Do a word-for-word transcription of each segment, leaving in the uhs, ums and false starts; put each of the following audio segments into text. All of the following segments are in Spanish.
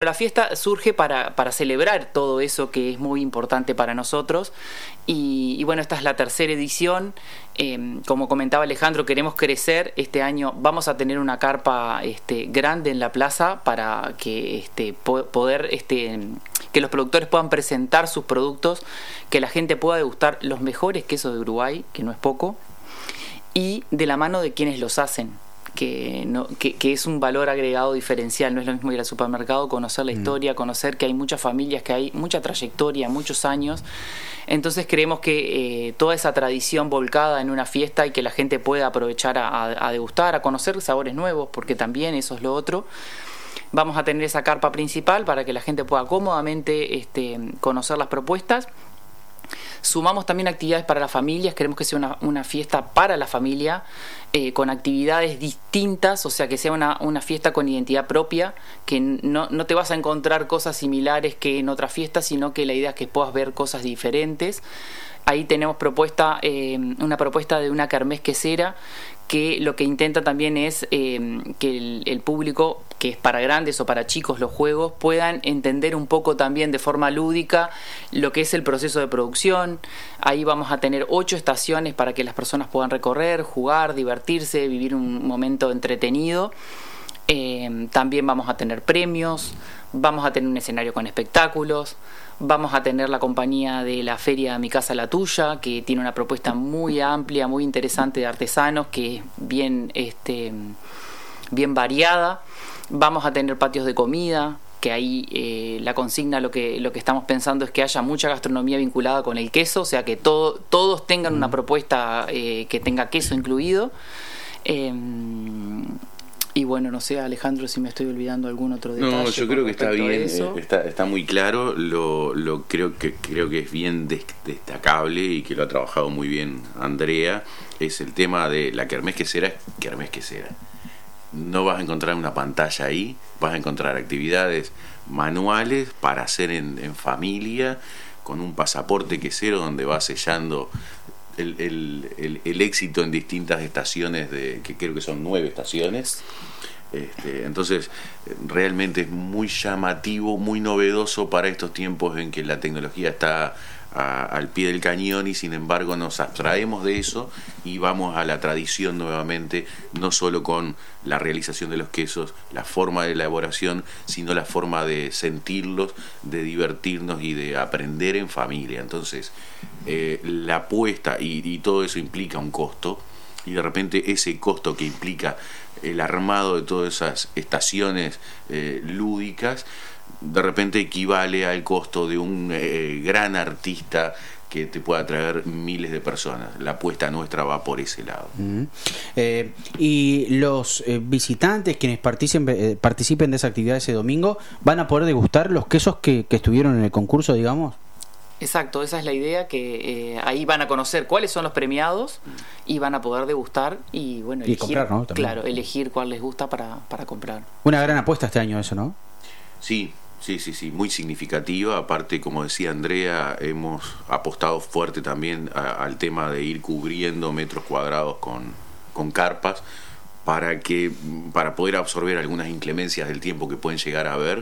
la fiesta surge para, para celebrar todo eso que es muy importante para nosotros. Y, y bueno, esta es la tercera edición. Eh, como comentaba Alejandro, queremos crecer. Este año vamos a tener una carpa este, grande en la plaza para que este, po- poder este, que los productores puedan presentar sus productos, que la gente pueda degustar los mejores quesos de Uruguay, que no es poco, y de la mano de quienes los hacen. Que, no, que, que es un valor agregado diferencial. No es lo mismo ir al supermercado, conocer la historia, conocer que hay muchas familias, que hay mucha trayectoria, muchos años. Entonces creemos que eh, toda esa tradición volcada en una fiesta y que la gente pueda aprovechar a, a, a degustar, a conocer sabores nuevos, porque también eso es lo otro. Vamos a tener esa carpa principal para que la gente pueda cómodamente este, conocer las propuestas. Sumamos también actividades para las familias, queremos que sea una, una fiesta para la familia, eh, con actividades distintas, o sea, que sea una, una fiesta con identidad propia, que no, no te vas a encontrar cosas similares que en otras fiestas, sino que la idea es que puedas ver cosas diferentes. Ahí tenemos propuesta, eh, una propuesta de una kermés quesera, que lo que intenta también es eh, que el, el público, que es para grandes o para chicos los juegos, puedan entender un poco también de forma lúdica lo que es el proceso de producción. Ahí vamos a tener ocho estaciones para que las personas puedan recorrer, jugar, divertirse, vivir un momento entretenido. Eh, también vamos a tener premios, vamos a tener un escenario con espectáculos, vamos a tener la compañía de la feria Mi Casa La Tuya, que tiene una propuesta muy amplia, muy interesante de artesanos, que es bien, este, bien variada. Vamos a tener patios de comida, que ahí eh, la consigna, lo que, lo que estamos pensando es que haya mucha gastronomía vinculada con el queso, o sea que todo, todos tengan una propuesta eh, que tenga queso incluido. Eh, Y bueno, no sé, Alejandro, si me estoy olvidando algún otro detalle. No, yo creo que está bien, está, está muy claro, lo, lo creo que creo que es bien des, destacable y que lo ha trabajado muy bien Andrea, es el tema de la kermés quesera, kermés quesera. No vas a encontrar una pantalla ahí, vas a encontrar actividades manuales para hacer en, en familia, con un pasaporte quesero donde vas sellando El, el, el, el éxito en distintas estaciones, de que creo que son nueve estaciones. Este, entonces realmente es muy llamativo, muy novedoso para estos tiempos en que la tecnología está a, al pie del cañón, y sin embargo nos abstraemos de eso y vamos a la tradición nuevamente, no solo con la realización de los quesos, la forma de elaboración, sino la forma de sentirlos, de divertirnos y de aprender en familia. Entonces eh, la apuesta y, y todo eso implica un costo, y de repente ese costo que implica el armado de todas esas estaciones eh, lúdicas, de repente equivale al costo de un eh, gran artista que te pueda atraer miles de personas. La apuesta nuestra va por ese lado. Uh-huh. eh, y los eh, visitantes, quienes participen, eh, participen de esa actividad ese domingo, ¿van a poder degustar los quesos que, que estuvieron en el concurso, digamos? Exacto, esa es la idea, que eh, ahí van a conocer cuáles son los premiados y van a poder degustar y bueno, y elegir, comprar, ¿no? También. Claro, elegir cuál les gusta para, para comprar. Una gran apuesta este año eso, ¿no? Sí, sí, sí, sí, muy significativa. Aparte, como decía Andrea, hemos apostado fuerte también a, al tema de ir cubriendo metros cuadrados con, con carpas para que para poder absorber algunas inclemencias del tiempo que pueden llegar a haber,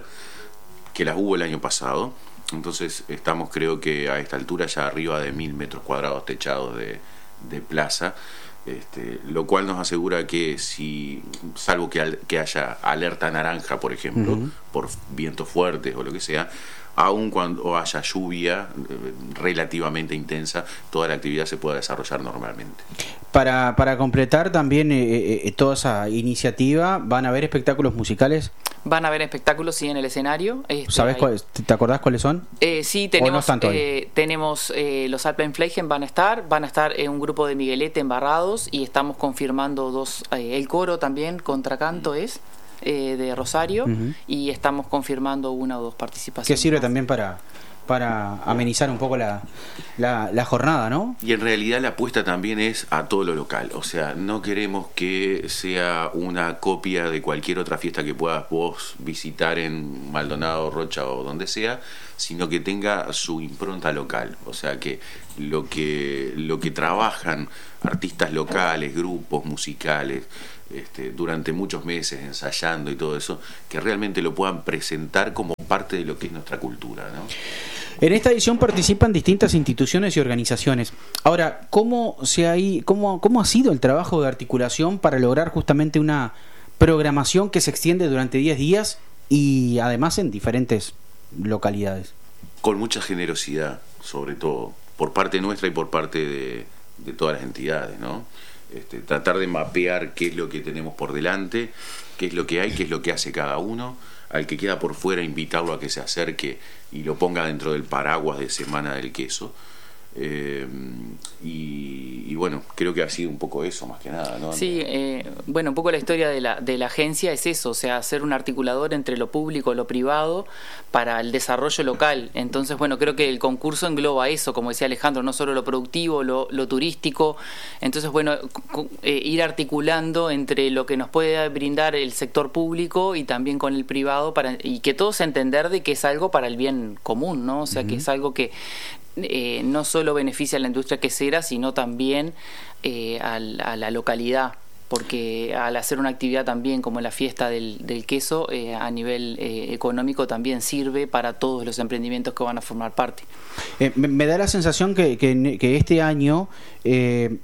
que las hubo el año pasado. Entonces estamos, creo que a esta altura, ya arriba de mil metros cuadrados techados de, de plaza, este, lo cual nos asegura que si, salvo que, al, que haya alerta naranja, por ejemplo, uh-huh. por vientos fuertes o lo que sea, aun cuando haya lluvia eh, relativamente intensa, toda la actividad se pueda desarrollar normalmente. Para, para completar también eh, eh, toda esa iniciativa, ¿van a haber espectáculos musicales? Van a haber espectáculos, sí, en el escenario. Este, ¿Sabes cuáles? ¿Te acordás cuáles son? Eh, sí, tenemos, no eh, tenemos eh, los Alpenfleigen van a estar, van a estar en un grupo de Miguelete en Barrados, y estamos confirmando dos, eh, el coro también, Contracanto es, eh, de Rosario, uh-huh. y estamos confirmando una o dos participaciones. Que sirve también para... para amenizar un poco la, la, la jornada, ¿no? Y en realidad la apuesta también es a todo lo local, o sea, no queremos que sea una copia de cualquier otra fiesta que puedas vos visitar en Maldonado, Rocha o donde sea, sino que tenga su impronta local, o sea, que lo que, lo que trabajan artistas locales, grupos musicales, Este, durante muchos meses ensayando y todo eso, que realmente lo puedan presentar como parte de lo que es nuestra cultura, ¿no? En esta edición participan distintas instituciones y organizaciones. Ahora, ¿cómo, se ha, cómo, ¿cómo ha sido el trabajo de articulación para lograr justamente una programación que se extiende durante diez días y además en diferentes localidades? Con mucha generosidad, sobre todo, por parte nuestra y por parte de, de todas las entidades, ¿no? Este, tratar de mapear qué es lo que tenemos por delante, qué es lo que hay, qué es lo que hace cada uno. Al que queda por fuera, invitarlo a que se acerque y lo ponga dentro del paraguas de Semana del Queso. Eh, y, y bueno, creo que ha sido un poco eso más que nada, ¿no? Sí, eh, bueno, un poco la historia de la, de la agencia es eso, o sea, ser un articulador entre lo público y lo privado para el desarrollo local. Entonces, bueno, creo que el concurso engloba eso, como decía Alejandro, no solo lo productivo, lo, lo turístico. Entonces, bueno, eh, ir articulando entre lo que nos puede brindar el sector público y también con el privado, para y que todos entender de que es algo para el bien común, ¿no? O sea, uh-huh. que es algo que Eh, no solo beneficia a la industria quesera, sino también eh, a, a la localidad, porque al hacer una actividad también como la fiesta del, del queso, eh, a nivel eh, económico también sirve para todos los emprendimientos que van a formar parte. Eh, me, me da la sensación que, que, que este año eh,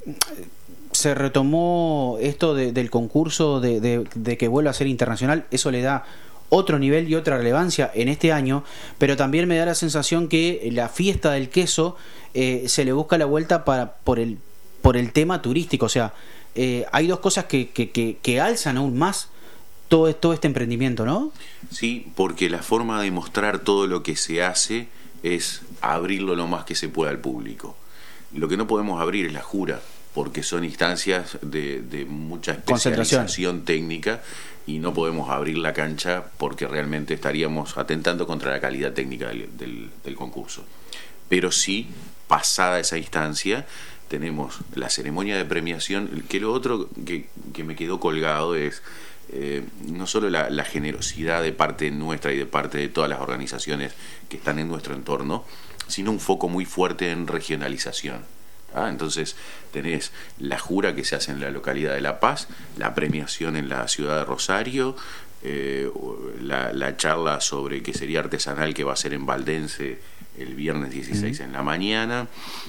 se retomó esto de, del concurso de, de, de que vuelva a ser internacional. Eso le da otro nivel y otra relevancia en este año, pero también me da la sensación que la fiesta del queso eh, se le busca la vuelta para por el por el tema turístico. O sea, eh, hay dos cosas que, que, que, que alzan aún más todo, todo este emprendimiento, ¿no? Sí, porque la forma de mostrar todo lo que se hace es abrirlo lo más que se pueda al público. Lo que no podemos abrir es la jura, porque son instancias de, de mucha especialización técnica y no podemos abrir la cancha porque realmente estaríamos atentando contra la calidad técnica del, del, del concurso. Pero sí, pasada esa instancia, tenemos la ceremonia de premiación, que lo otro que, que me quedó colgado es eh, no solo la, la generosidad de parte nuestra y de parte de todas las organizaciones que están en nuestro entorno, sino un foco muy fuerte en regionalización. Ah, entonces tenés la jura que se hace en la localidad de La Paz, la premiación en la ciudad de Rosario, eh, la, la charla sobre qué sería artesanal que va a ser en Valdense el viernes dieciséis uh-huh. en la mañana,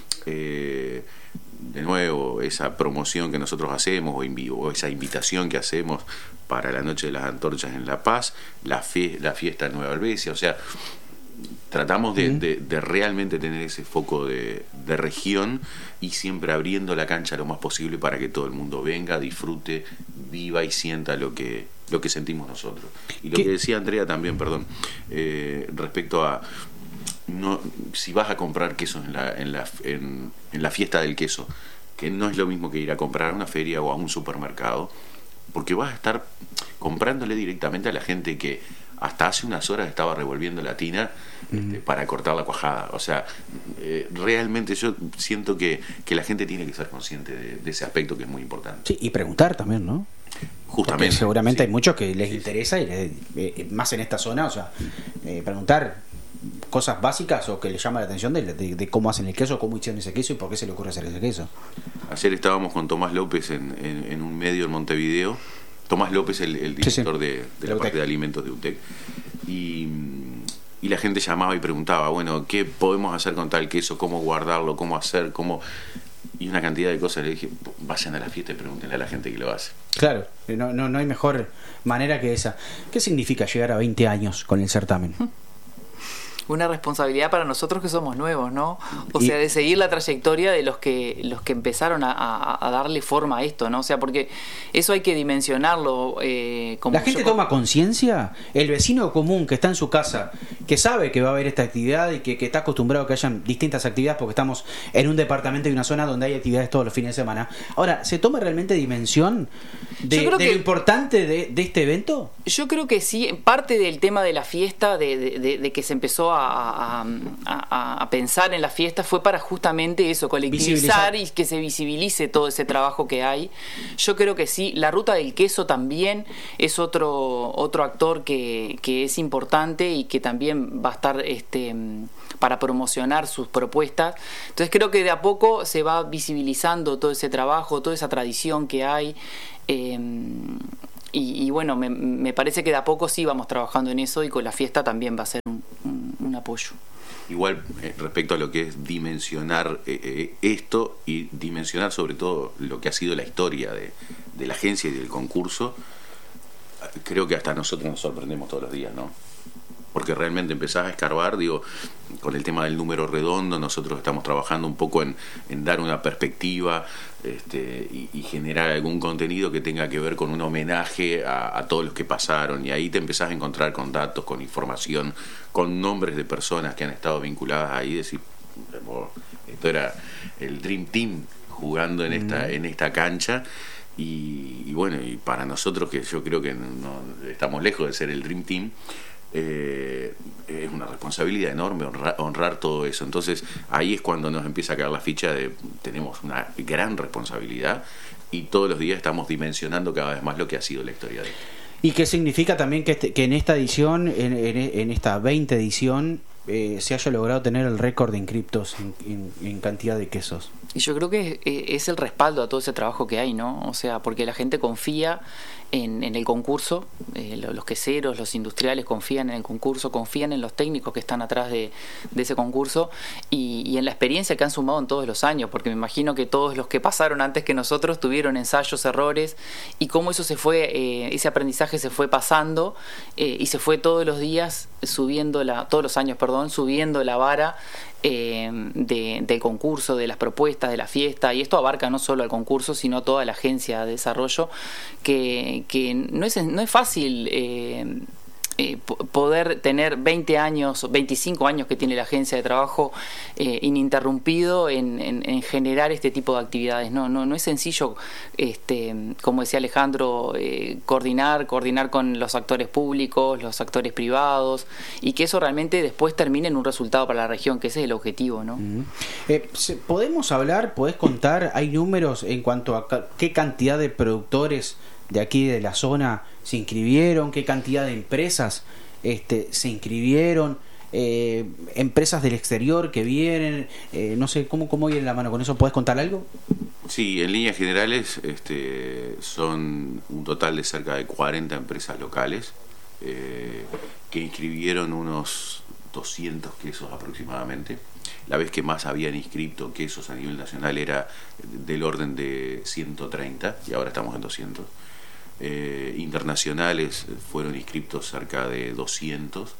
eh, de nuevo esa promoción que nosotros hacemos o, invi- o esa invitación que hacemos para la Noche de las Antorchas en La Paz, la, fe- la fiesta en Nueva Albesia, o sea, tratamos de, de, de realmente tener ese foco de, de región y siempre abriendo la cancha lo más posible para que todo el mundo venga, disfrute, viva y sienta lo que, lo que sentimos nosotros. Y lo ¿Qué? que decía Andrea también, perdón, eh, respecto a no, si vas a comprar quesos en la, en, la, en, en la fiesta del queso, que no es lo mismo que ir a comprar a una feria o a un supermercado, porque vas a estar comprándole directamente a la gente que hasta hace unas horas estaba revolviendo la tina este, para cortar la cuajada. O sea, eh, realmente yo siento que, que la gente tiene que ser consciente de, de ese aspecto que es muy importante. Sí, y preguntar también, ¿no? Justamente. Porque seguramente sí. hay muchos que les sí, interesa sí. y les, eh, más en esta zona, o sea, eh, preguntar cosas básicas o que les llama la atención de, de, de cómo hacen el queso, cómo hicieron ese queso y por qué se le ocurre hacer ese queso. Ayer estábamos con Tomás López en, en, en un medio en Montevideo. Tomás López, el, el director sí, sí. de, de la parte de alimentos de U T E C. Y, y la gente llamaba y preguntaba, bueno, ¿qué podemos hacer con tal queso? ¿Cómo guardarlo? ¿Cómo hacer? ¿Cómo? Y una cantidad de cosas. Le dije, vayan a la fiesta y pregúntenle a la gente que lo hace. Claro, no, no, no hay mejor manera que esa. ¿Qué significa llegar a veinte años con el certamen? Una responsabilidad para nosotros que somos nuevos, ¿no? O y, sea, de seguir la trayectoria de los que los que empezaron a, a, a darle forma a esto, ¿no? O sea, porque eso hay que dimensionarlo. Eh, como la gente yo... toma conciencia, el vecino común que está en su casa, que sabe que va a haber esta actividad y que, que está acostumbrado a que hayan distintas actividades porque estamos en un departamento y una zona donde hay actividades todos los fines de semana. Ahora, ¿se toma realmente dimensión de, de que, lo importante de, de este evento? Yo creo que sí, parte del tema de la fiesta, de, de, de, de que se empezó A, a, a, a pensar en la fiesta fue para justamente eso, colectivizar y que se visibilice todo ese trabajo que hay. Yo creo que sí, la ruta del queso también es otro otro actor que, que es importante y que también va a estar este para promocionar sus propuestas. Entonces creo que de a poco se va visibilizando todo ese trabajo, toda esa tradición que hay. Eh, y, y bueno, me, me parece que de a poco sí vamos trabajando en eso y con la fiesta también va a ser un, un, un apoyo. Igual, eh, respecto a lo que es dimensionar eh, eh, esto y dimensionar sobre todo lo que ha sido la historia de, de la agencia y del concurso, creo que hasta nosotros nos sorprendemos todos los días, ¿no? Porque realmente empezás a escarbar, digo, con el tema del número redondo, nosotros estamos trabajando un poco en, en dar una perspectiva este, y, y generar algún contenido que tenga que ver con un homenaje a, a todos los que pasaron, y ahí te empezás a encontrar con datos, con información, con nombres de personas que han estado vinculadas ahí, decir, oh, esto era el Dream Team jugando en esta, en esta cancha. Y, y bueno, y para nosotros, que yo creo que no, estamos lejos de ser el Dream Team, eh, es una responsabilidad enorme honrar, honrar todo eso. Entonces ahí es cuando nos empieza a caer la ficha de tenemos una gran responsabilidad y todos los días estamos dimensionando cada vez más lo que ha sido la historia de esto. ¿Y qué significa también que, este, que en esta edición, en, en, en esta veinte edición, eh, se haya logrado tener el récord de inscriptos en, en, en cantidad de quesos? Y yo creo que es, es el respaldo a todo ese trabajo que hay, ¿no? O sea, porque la gente confía en, en el concurso, eh, los queseros, los industriales confían en el concurso, confían en los técnicos que están atrás de, de ese concurso y, y en la experiencia que han sumado en todos los años, porque me imagino que todos los que pasaron antes que nosotros tuvieron ensayos, errores, y cómo eso se fue, eh, ese aprendizaje se fue pasando eh, y se fue todos los días subiendo la, todos los años, perdón, subiendo la vara Eh, de, del concurso, de las propuestas, de la fiesta, y esto abarca no solo al concurso, sino toda la agencia de desarrollo, que, que no es, no es fácil eh, eh, poder tener veinte años, veinticinco años que tiene la agencia de trabajo eh, ininterrumpido en, en, en generar este tipo de actividades. No, no, no es sencillo, este, como decía Alejandro, eh, coordinar, coordinar con los actores públicos, los actores privados, y que eso realmente después termine en un resultado para la región, que ese es el objetivo, ¿no? Uh-huh. eh, ¿Podemos hablar, podés contar, hay números en cuanto a ca- qué cantidad de productores de aquí de la zona se inscribieron, qué cantidad de empresas este, se inscribieron, eh, empresas del exterior que vienen, eh, no sé, ¿cómo, cómo viene la mano con eso? ¿Podés contar algo? Sí, en líneas generales este, son un total de cerca de cuarenta empresas locales eh, que inscribieron unos doscientos quesos aproximadamente. La vez que más habían inscrito quesos a nivel nacional era del orden de ciento treinta y ahora estamos en doscientos. Eh, internacionales fueron inscritos cerca de doscientos,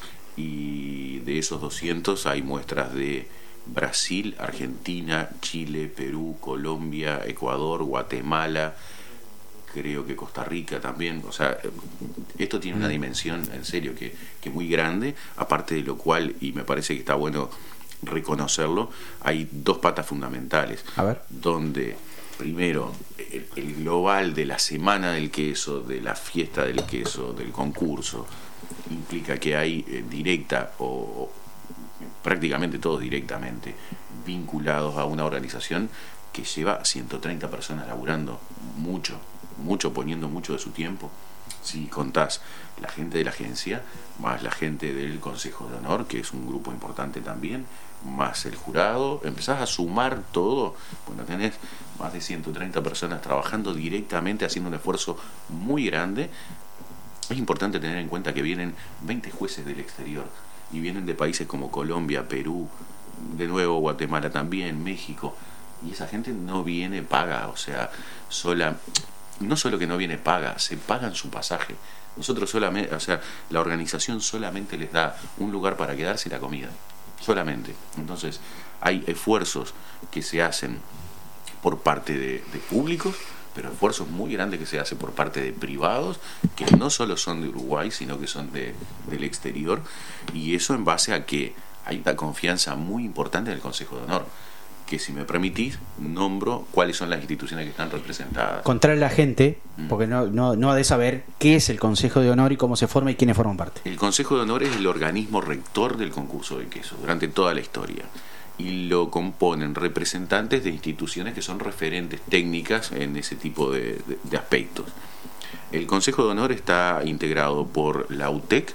y de esos doscientos hay muestras de Brasil, Argentina, Chile, Perú, Colombia, Ecuador, Guatemala, creo que Costa Rica también. O sea, esto tiene una dimensión en serio que, que muy grande, aparte de lo cual, y me parece que está bueno reconocerlo, hay dos patas fundamentales. A ver. Donde primero el, el global de la semana del queso, de la fiesta del queso, del concurso, implica que hay eh, directa o, o prácticamente todos directamente vinculados a una organización que lleva ciento treinta personas laburando mucho, mucho, poniendo mucho de su tiempo. Si contás la gente de la agencia, más la gente del Consejo de Honor, que es un grupo importante también, más el jurado, empezás a sumar todo, bueno, tenés más de ciento treinta personas trabajando directamente, haciendo un esfuerzo muy grande. Es importante tener en cuenta que vienen veinte jueces del exterior, y vienen de países como Colombia, Perú, de nuevo Guatemala también, México, y esa gente no viene paga, o sea, sola, no solo que no viene paga, se pagan su pasaje. Nosotros solamente, o sea, la organización solamente les da un lugar para quedarse y la comida, solamente. Entonces hay esfuerzos que se hacen por parte de, de públicos, pero esfuerzos muy grandes que se hacen por parte de privados, que no solo son de Uruguay, sino que son de, del exterior, y eso en base a que hay una confianza muy importante en el Consejo de Honor, que, si me permitís, nombro cuáles son las instituciones que están representadas. Contarle a la gente, porque no, no, no ha de saber qué es el Consejo de Honor y cómo se forma y quiénes forman parte. El Consejo de Honor es el organismo rector del concurso de queso durante toda la historia, y lo componen representantes de instituciones que son referentes técnicas en ese tipo de, de, de aspectos. El Consejo de Honor está integrado por la U T E C,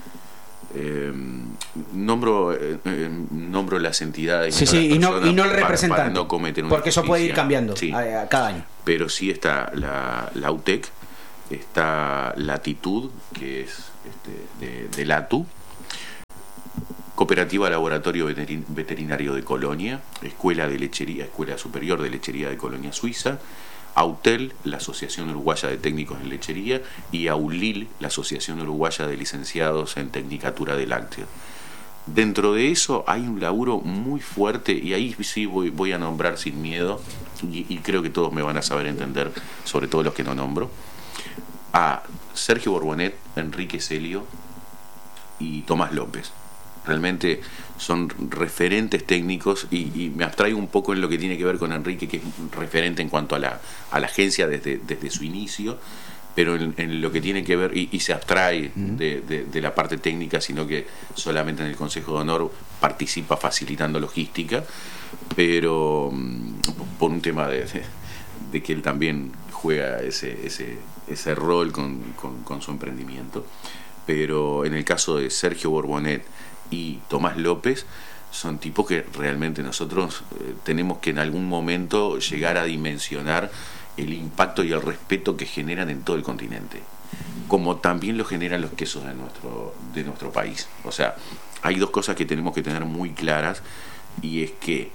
eh, nombro, eh, nombro las entidades, sí, sí, y no, y no el representante, para, para no cometer una porque eso puede ir cambiando, sí, a, a cada año. Pero sí está la, la U T E C, está Latitud, que es este, de, de Latu, Cooperativa Laboratorio Veterinario de Colonia, Escuela de Lechería, Escuela Superior de Lechería de Colonia Suiza, AUTEL, la Asociación Uruguaya de Técnicos en Lechería, y AULIL, la Asociación Uruguaya de Licenciados en Tecnicatura de Lácteos. Dentro de eso hay un laburo muy fuerte, y ahí sí voy, voy a nombrar sin miedo, y, y creo que todos me van a saber entender, sobre todo los que no nombro, a Sergio Borbonet, Enrique Celio y Tomás López. Realmente son referentes técnicos, y, y me abstraigo un poco en lo que tiene que ver con Enrique, que es referente en cuanto a la, a la agencia desde, desde su inicio, pero en, en lo que tiene que ver, y, y se abstrae de, de, de la parte técnica, sino que solamente en el Consejo de Honor participa facilitando logística, pero por un tema de, de, de que él también juega ese, ese, ese rol con, con, con su emprendimiento. Pero en el caso de Sergio Borbonet y Tomás López, son tipos que realmente nosotros eh, tenemos que en algún momento llegar a dimensionar el impacto y el respeto que generan en todo el continente, como también lo generan los quesos de nuestro, de nuestro país. O sea, hay dos cosas que tenemos que tener muy claras, y es que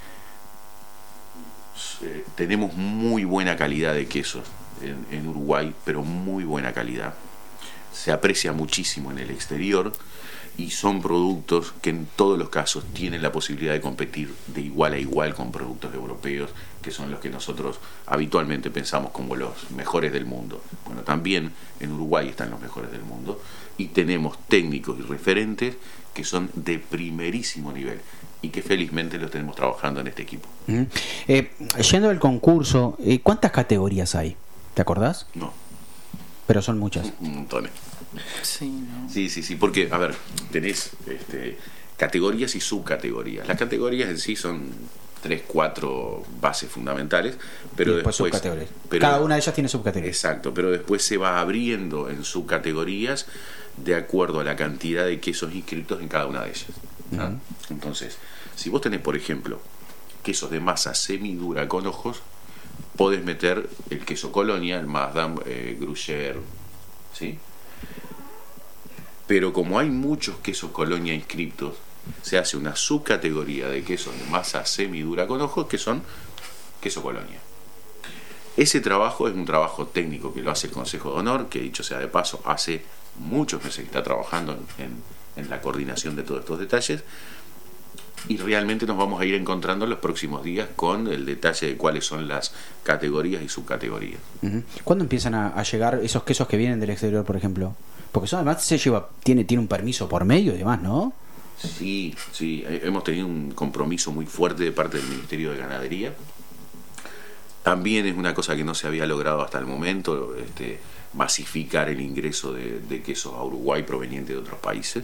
eh, tenemos muy buena calidad de quesos en, en Uruguay, pero muy buena calidad. Se aprecia muchísimo en el exterior, y son productos que en todos los casos tienen la posibilidad de competir de igual a igual con productos europeos, que son los que nosotros habitualmente pensamos como los mejores del mundo. Bueno, también en Uruguay están los mejores del mundo, y tenemos técnicos y referentes que son de primerísimo nivel, y que felizmente los tenemos trabajando en este equipo. Uh-huh. eh, yendo al concurso, eh, ¿cuántas categorías hay? ¿Te acordás? No. Pero son muchas. Un montón. Sí, ¿no? sí, sí, sí, porque, a ver, tenés este, categorías y subcategorías. Las categorías en sí son tres, cuatro bases fundamentales, pero y después, después subcategorías. Pero, cada una de ellas tiene subcategorías. Exacto, pero después se va abriendo en subcategorías de acuerdo a la cantidad de quesos inscritos en cada una de ellas. ¿Ah? Uh-huh. Entonces, si vos tenés, por ejemplo, quesos de masa semidura con ojos, podés meter el queso Colonia, el Maasdam, eh, Gruyère, ¿sí? Pero como hay muchos quesos Colonia inscritos, se hace una subcategoría de quesos de masa semidura con ojos, que son queso Colonia. Ese trabajo es un trabajo técnico que lo hace el Consejo de Honor, que dicho sea de paso, hace muchos meses que está trabajando en, en, en la coordinación de todos estos detalles, y realmente nos vamos a ir encontrando en los próximos días con el detalle de cuáles son las categorías y subcategorías. Uh-huh. ¿Cuándo empiezan a, a llegar esos quesos que vienen del exterior, por ejemplo? Porque eso además se lleva, tiene, tiene un permiso por medio y demás, ¿no? Sí, sí, hemos tenido un compromiso muy fuerte de parte del Ministerio de Ganadería. También es una cosa que no se había logrado hasta el momento, este, masificar el ingreso de, de quesos a Uruguay provenientes de otros países.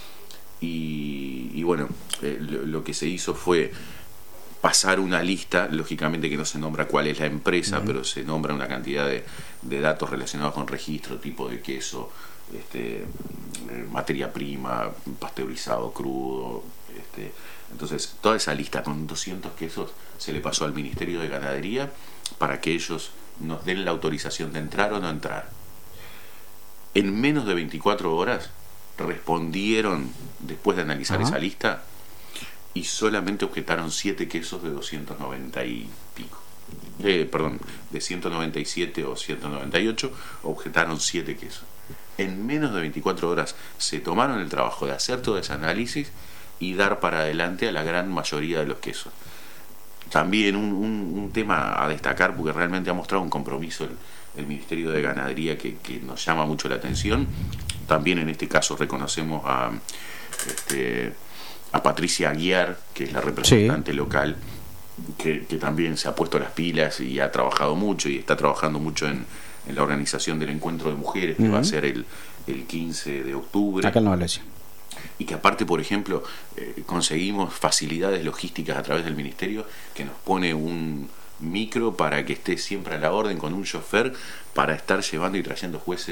Y, y bueno, eh, lo, lo que se hizo fue pasar una lista, lógicamente que no se nombra cuál es la empresa, uh-huh. pero se nombra una cantidad de, de datos relacionados con registro, tipo de queso, este, materia prima, pasteurizado, crudo. Este, entonces, toda esa lista con doscientos quesos se le pasó al Ministerio de Ganadería para que ellos nos den la autorización de entrar o no entrar. En menos de veinticuatro horas respondieron, después de analizar uh-huh. esa lista, y solamente objetaron siete quesos de doscientos noventa y pico. Eh, perdón, de ciento noventa y siete o ciento noventa y ocho, objetaron siete quesos. En menos de veinticuatro horas se tomaron el trabajo de hacer todo ese análisis y dar para adelante a la gran mayoría de los quesos. También un, un, un tema a destacar, porque realmente ha mostrado un compromiso el, el Ministerio de Ganadería que, que nos llama mucho la atención. También en este caso reconocemos a, este, a Patricia Aguiar, que es la representante sí. local, que, que también se ha puesto las pilas y ha trabajado mucho y está trabajando mucho en, en la organización del encuentro de mujeres, que uh-huh. va a ser el, el quince de octubre. Acá en Nueva Valencia. Y que aparte, por ejemplo, eh, conseguimos facilidades logísticas a través del Ministerio, que nos pone un micro para que esté siempre a la orden con un chofer para estar llevando y trayendo jueces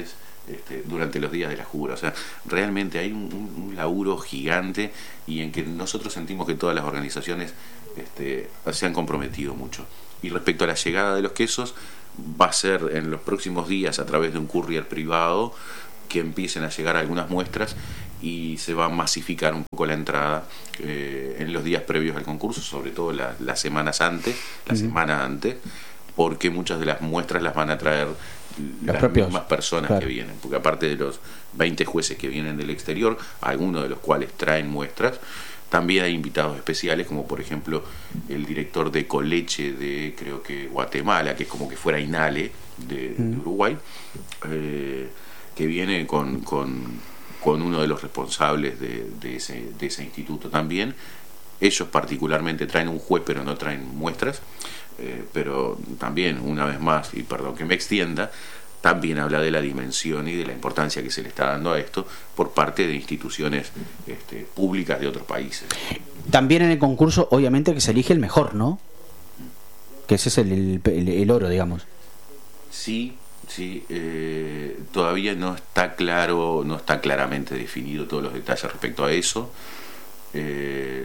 este, durante los días de la jura. O sea, realmente hay un, un, un laburo gigante y en que nosotros sentimos que todas las organizaciones este, se han comprometido mucho. Y respecto a la llegada de los quesos, va a ser en los próximos días a través de un courier privado que empiecen a llegar algunas muestras y se va a masificar un poco la entrada eh, en los días previos al concurso, sobre todo la, las semanas antes, la uh-huh. semana antes, porque muchas de las muestras las van a traer los las propios, mismas personas claro. que vienen, porque aparte de los veinte jueces que vienen del exterior, algunos de los cuales traen muestras, también hay invitados especiales, como por ejemplo el director de Coleche de, creo que Guatemala, que es como que fuera INALE de, uh-huh. de Uruguay, eh, que viene con, con, con uno de los responsables de, de, ese, de ese instituto también. Ellos particularmente traen un juez, pero no traen muestras, eh, pero también, una vez más, y perdón que me extienda, también habla de la dimensión y de la importancia que se le está dando a esto por parte de instituciones este, públicas de otros países. También en el concurso, obviamente, que se elige el mejor, ¿no? Que ese es el, el, el oro, digamos. Sí, sí. Eh, todavía no está claro, no está claramente definido todos los detalles respecto a eso. Eh,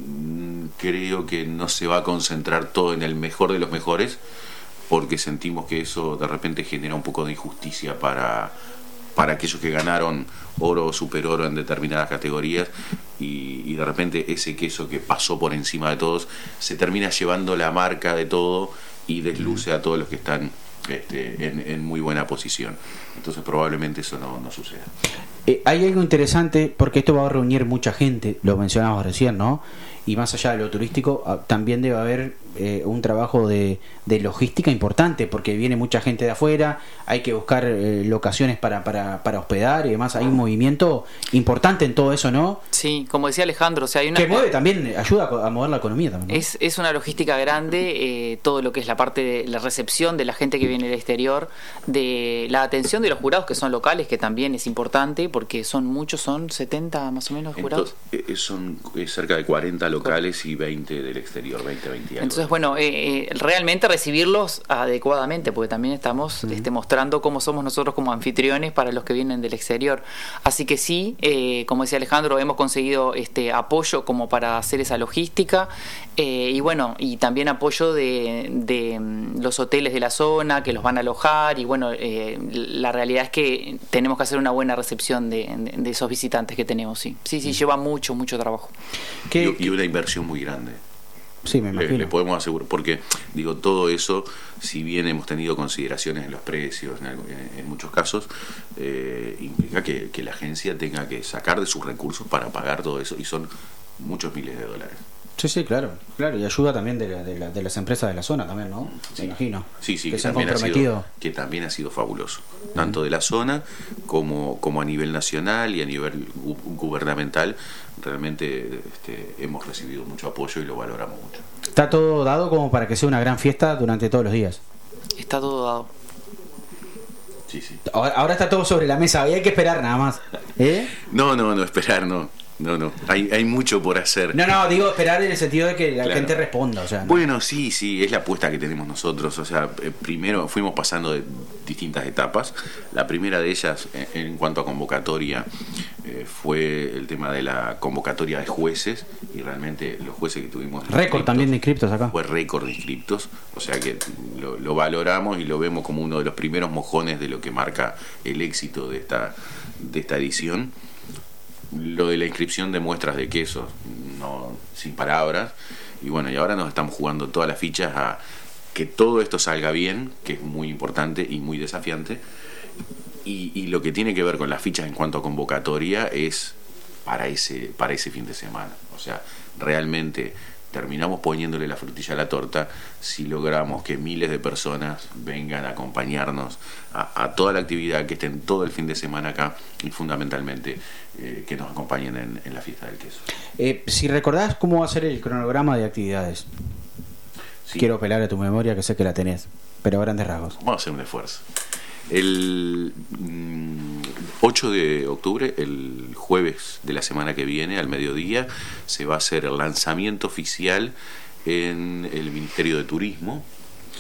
creo que no se va a concentrar todo en el mejor de los mejores, porque sentimos que eso de repente genera un poco de injusticia para, para aquellos que ganaron oro o superoro en determinadas categorías y, y de repente ese queso que pasó por encima de todos se termina llevando la marca de todo y desluce a todos los que están este, en, en muy buena posición. Entonces probablemente eso no, no suceda. Eh, hay algo interesante, porque esto va a reunir mucha gente, lo mencionamos recién, ¿no? Y más allá de lo turístico, también debe haber eh, un trabajo de, de logística importante, porque viene mucha gente de afuera, hay que buscar eh, locaciones para, para, para hospedar y demás. Hay un movimiento importante en todo eso, ¿no? Sí, como decía Alejandro, o sea, hay una... Que mueve también, ayuda a mover la economía también, ¿no? Es, es una logística grande, eh, todo lo que es la parte de la recepción de la gente que viene del exterior, de la atención de los jurados que son locales, que también es importante, porque son muchos, son setenta más o menos jurados. Entonces, son cerca de cuarenta locales y veinte del exterior, veinte, veinte años. Entonces, bueno, eh, eh, realmente recibirlos adecuadamente, porque también estamos uh-huh. este, mostrando cómo somos nosotros como anfitriones para los que vienen del exterior. Así que sí, eh, como decía Alejandro, hemos conseguido este apoyo como para hacer esa logística, eh, y bueno, y también apoyo de, de los hoteles de la zona que los van a alojar, y bueno, eh, la realidad es que tenemos que hacer una buena recepción de, de, de esos visitantes que tenemos, sí. Sí, sí, uh-huh. lleva mucho, mucho trabajo. ¿Qué, y, y una inversión muy grande. Sí, me imagino. Le, le podemos asegurar, porque digo, todo eso, si bien hemos tenido consideraciones en los precios, en, en, en muchos casos, eh, implica que, que la agencia tenga que sacar de sus recursos para pagar todo eso, y son muchos miles de dólares. Sí, sí, claro, claro, y ayuda también de, la, de, la, de las empresas de la zona también, ¿no? Sí, me imagino. Sí, sí, que, que, se han también comprometido. Ha sido, que también ha sido fabuloso, tanto de la zona como, como a nivel nacional y a nivel gu- gubernamental. Realmente este, hemos recibido mucho apoyo y lo valoramos mucho. ¿Está todo dado como para que sea una gran fiesta durante todos los días? Está todo dado. Sí, sí. Ahora, ahora está todo sobre la mesa, y hay que esperar nada más. ¿Eh? No, no, no, esperar no. No, no, hay, hay mucho por hacer. No, no, digo esperar en el sentido de que la claro. gente responda, o sea, ¿no? Bueno, sí, sí, es la apuesta que tenemos nosotros. O sea, eh, primero fuimos pasando de distintas etapas. La primera de ellas, en, en cuanto a convocatoria, eh, fue el tema de la convocatoria de jueces, y realmente los jueces que tuvimos... Récord también de inscriptos acá. Fue récord de inscriptos, o sea que lo, lo valoramos y lo vemos como uno de los primeros mojones de lo que marca el éxito de esta, de esta edición. Lo de la inscripción de muestras de quesos, no, sin palabras. Y bueno, y ahora nos estamos jugando todas las fichas a que todo esto salga bien, que es muy importante y muy desafiante. Y, y lo que tiene que ver con las fichas en cuanto a convocatoria es para ese, para ese fin de semana. O sea, realmente terminamos poniéndole la frutilla a la torta si logramos que miles de personas vengan a acompañarnos a, a toda la actividad, que estén todo el fin de semana acá, y fundamentalmente eh, que nos acompañen en, en la fiesta del queso. Eh, si recordás cómo va a ser el cronograma de actividades. Sí. Quiero apelar a tu memoria, que sé que la tenés, pero a grandes rasgos. Vamos a hacer un esfuerzo. El ocho de octubre, el jueves de la semana que viene, al mediodía, se va a hacer el lanzamiento oficial en el Ministerio de Turismo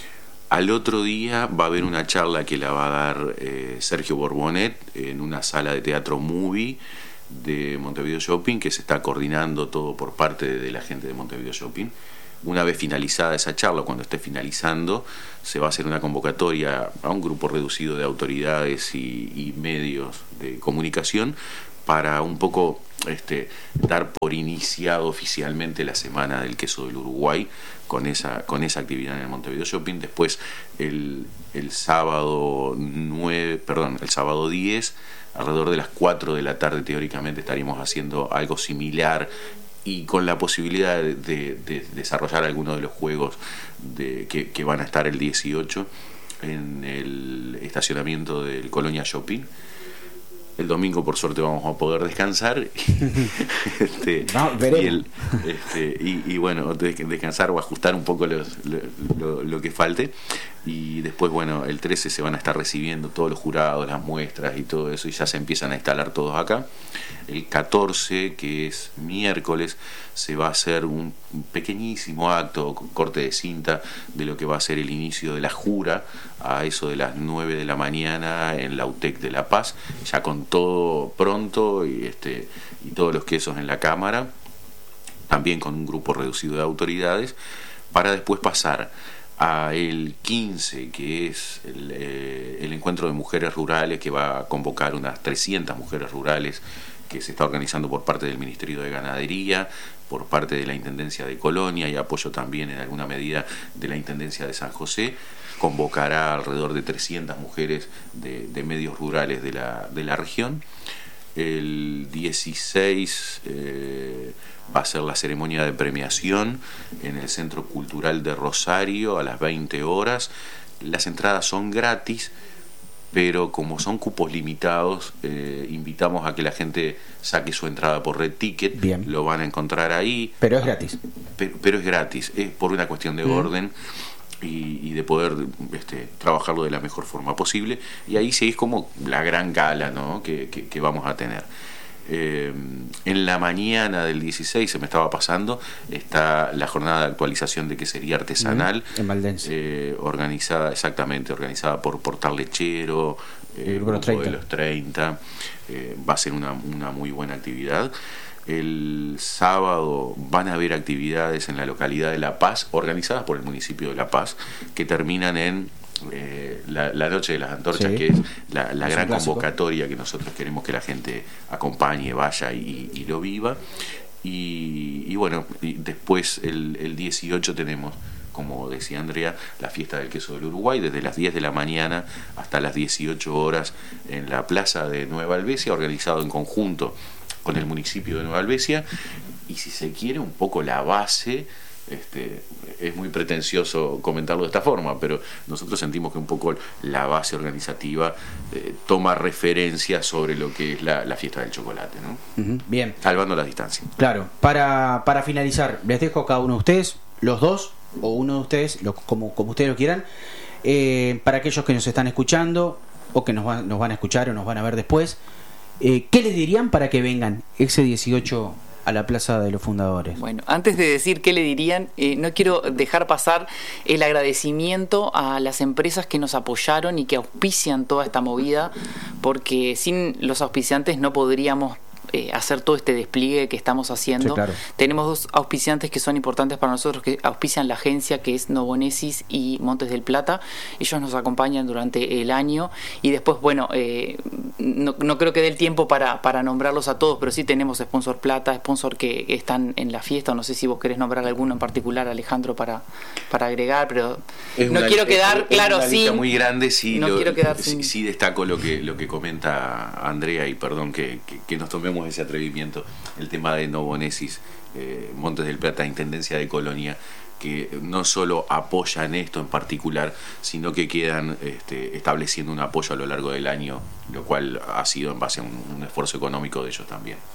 Al otro día va a haber una charla que la va a dar eh, Sergio Borbonet en una sala de teatro Movie de Montevideo Shopping, que se está coordinando todo por parte de la gente de Montevideo Shopping. Una vez finalizada esa charla, cuando esté finalizando, se va a hacer una convocatoria a un grupo reducido de autoridades y, y medios de comunicación para un poco este, dar por iniciado oficialmente la Semana del Queso del Uruguay con esa, con esa actividad en el Montevideo Shopping. Después el, el sábado nueve, perdón, el sábado diez, alrededor de las cuatro de la tarde teóricamente estaríamos haciendo algo similar y con la posibilidad de, de, de desarrollar algunos de los juegos de, que, que van a estar el dieciocho en el estacionamiento del Colonia Shopping. El domingo, por suerte, vamos a poder descansar. este, no, y, el, este, y, y bueno, descansar o ajustar un poco los, lo, lo, lo que falte. Y después, bueno, el trece se van a estar recibiendo todos los jurados, las muestras y todo eso, y ya se empiezan a instalar todos acá. El catorce, que es miércoles, se va a hacer un pequeñísimo acto con corte de cinta de lo que va a ser el inicio de la jura a eso de las nueve de la mañana en la U T E C de La Paz, ya con todo pronto y, este, y todos los quesos en la cámara, también con un grupo reducido de autoridades, para después pasar a el quince, que es el, eh, el encuentro de mujeres rurales, que va a convocar unas trescientas mujeres rurales, que se está organizando por parte del Ministerio de Ganadería, por parte de la Intendencia de Colonia y apoyo también en alguna medida de la Intendencia de San José. Convocará alrededor de trescientas mujeres de, de medios rurales de la, de la región. El dieciséis eh, va a ser la ceremonia de premiación en el Centro Cultural de Rosario a las veinte horas. Las entradas son gratis, pero como son cupos limitados, eh, invitamos a que la gente saque su entrada por Red Ticket. Bien. Lo van a encontrar ahí. Pero es gratis. Pero, pero es gratis, es por una cuestión de mm. orden y, y de poder este, trabajarlo de la mejor forma posible. Y ahí sí es como la gran gala, ¿no?, que, que, que vamos a tener. Eh, en la mañana del dieciséis, se me estaba pasando, está la jornada de actualización de quesería artesanal, en Valdense, eh, organizada, exactamente, organizada por Portal Lechero, eh, el grupo de los treinta. Eh, va a ser una, una muy buena actividad. El sábado van a haber actividades en la localidad de La Paz, organizadas por el municipio de La Paz, que terminan en Eh, la, la Noche de las Antorchas, sí, que es la, la es gran convocatoria que nosotros queremos que la gente acompañe, vaya y, y lo viva. Y, y bueno, y después el, el dieciocho tenemos, como decía Andrea, la fiesta del queso del Uruguay, desde las diez de la mañana hasta las dieciocho horas en la plaza de Nueva Alvesia, organizado en conjunto con el municipio de Nueva Alvesia. Y si se quiere, un poco la base. Este, es muy pretencioso comentarlo de esta forma, pero nosotros sentimos que un poco la base organizativa eh, toma referencia sobre lo que es la, la fiesta del chocolate, ¿no? Uh-huh. Bien. Salvando las distancias. Claro, para, para finalizar, les dejo a cada uno de ustedes, los dos, o uno de ustedes, lo, como, como ustedes lo quieran, eh, para aquellos que nos están escuchando, o que nos, va, nos van a escuchar o nos van a ver después, eh, ¿qué les dirían para que vengan ese dieciocho a la Plaza de los Fundadores? Bueno, antes de decir qué le dirían, eh, no quiero dejar pasar el agradecimiento a las empresas que nos apoyaron y que auspician toda esta movida, porque sin los auspiciantes no podríamos Eh, hacer todo este despliegue que estamos haciendo. Sí, claro. Tenemos dos auspiciantes que son importantes para nosotros, que auspician la agencia, que es Novonesis y Montes del Plata. Ellos nos acompañan durante el año y después, bueno, eh, no, no creo que dé el tiempo para, para nombrarlos a todos, pero sí tenemos sponsor Plata, sponsor que están en la fiesta. No sé si vos querés nombrar alguno en particular, Alejandro, para, para agregar, pero es no una, quiero quedar, es, claro, es una lista muy grande, sí, no lo, quiero quedar sí, sin... sí destaco lo que, lo que comenta Andrea, y perdón que, que, que nos tomemos ese atrevimiento, el tema de Novonesis, eh, Montes del Plata, Intendencia de Colonia, que no solo apoyan esto en particular, sino que quedan este, estableciendo un apoyo a lo largo del año, lo cual ha sido en base a un, un esfuerzo económico de ellos también.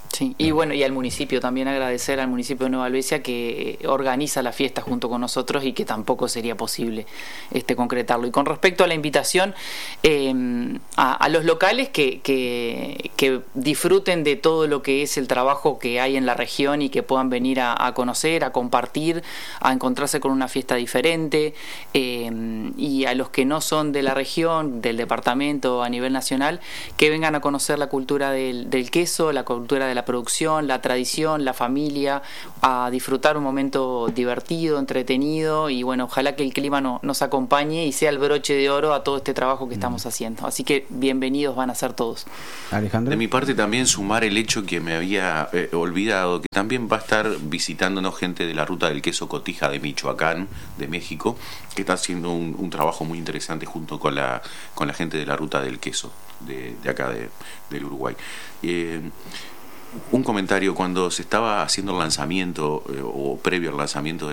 Sí, y bueno, y al municipio también agradecer al municipio de Nueva Helvecia que organiza la fiesta junto con nosotros y que tampoco sería posible este concretarlo. Y con respecto a la invitación eh, a, a los locales que, que, que disfruten de todo lo que es el trabajo que hay en la región y que puedan venir a, a conocer, a compartir, a encontrarse con una fiesta diferente, eh, y a los que no son de la región, del departamento a nivel nacional, que vengan a conocer la cultura del, del queso, la cultura de la producción, la tradición, la familia, a disfrutar un momento divertido, entretenido, y bueno, ojalá que el clima no, nos acompañe y sea el broche de oro a todo este trabajo que estamos haciendo. Así que bienvenidos van a ser todos. Alejandro. De mi parte también sumar el hecho que me había eh, olvidado, que también va a estar visitándonos gente de la ruta del queso Cotija de Michoacán, de México, que está haciendo un, un trabajo muy interesante junto con la con la gente de la ruta del queso de, de acá de, del Uruguay. Eh, Un comentario: cuando se estaba haciendo el lanzamiento eh, o previo al lanzamiento de